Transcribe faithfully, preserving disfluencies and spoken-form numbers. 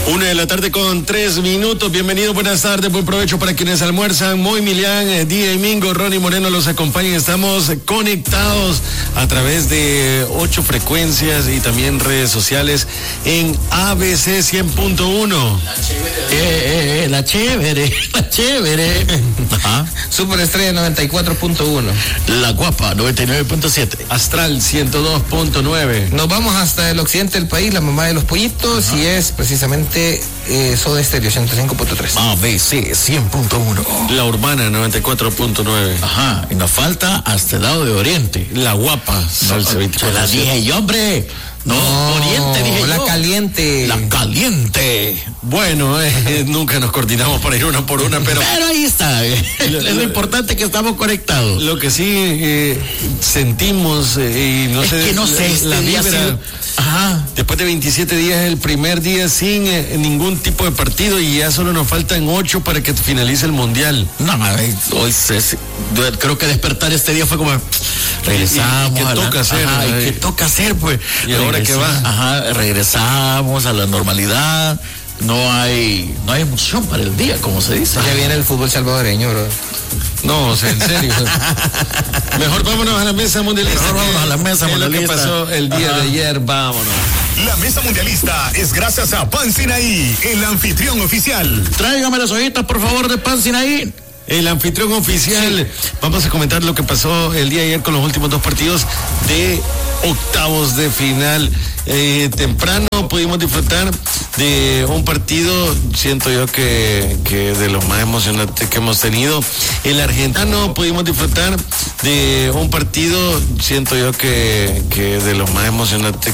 Una de la tarde con tres minutos. Bienvenidos, buenas tardes, buen provecho para quienes almuerzan. Moy Milián, eh, Día y Mingo, Ronnie Moreno los acompañan. Estamos conectados a través de ocho frecuencias y también redes sociales en A B C cien punto uno. La chévere. Eh, eh, la chévere, la chévere. Ajá. Superestrella noventa y cuatro punto uno. La Guapa noventa y nueve punto siete. Astral ciento dos punto nueve. Nos vamos hasta el occidente del país, la mamá de los pollitos. Ajá. Y es precisamente eh, Soda Stereo ciento cinco punto tres. A B C cien punto uno. La Urbana noventa y cuatro punto nueve. Ajá, y nos falta hasta el lado de Oriente. La Guapa, Salsa no, veinticuatro. La dije yo, hombre. No, no, Oriente dije la yo. Caliente. La Caliente. Bueno, eh, nunca nos coordinamos para ir una por una, pero... Pero ahí está. Eh. Lo, es lo importante que estamos conectados. Lo que sí eh, sentimos, eh, y no es sé... que no sé, la, este la día vibra, sido... Ajá. Después de veintisiete días, el primer día sin eh, ningún tipo de partido y ya solo nos faltan ocho para que finalice el Mundial. No, hoy se, creo que despertar este día fue como... Regresamos. ¿Y, y qué toca la, hacer? Ajá, ¿y qué toca hacer, pues? ¿Y ahora qué va? Ajá, regresamos a la normalidad. No hay, no hay emoción para el día, como se dice. Ya viene el fútbol salvadoreño, bro. No, o sea, en serio. Mejor vámonos a la mesa mundialista. Mejor vámonos a la mesa mundialista. Lo que pasó el día Ajá. de ayer, vámonos. La mesa mundialista es gracias a Pan Sinaí, el anfitrión oficial. Tráigame las hojitas, por favor, de Pan Sinaí. El anfitrión oficial. Sí. Vamos a comentar lo que pasó el día de ayer con los últimos dos partidos de octavos de final. Eh, temprano pudimos disfrutar de un partido, siento yo que, que de los más emocionantes que hemos tenido. El argentino pudimos disfrutar de un partido, siento yo que, que de los más emocionantes